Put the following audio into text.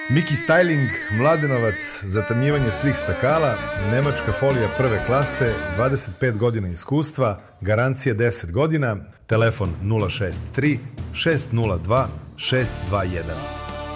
Miki Styling, Mladenovac, zatamnjivanje slik stakala, nemačka folija prve klase, 25 godina iskustva, garancija 10 godina, telefon 063 602 621.